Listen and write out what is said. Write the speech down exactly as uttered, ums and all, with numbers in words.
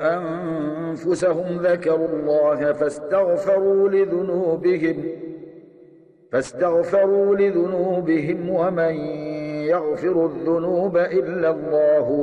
أنفسهم ذكروا الله فاستغفروا لذنوبهم فاستغفروا لذنوبهم ومن يغفر الذنوب إلا الله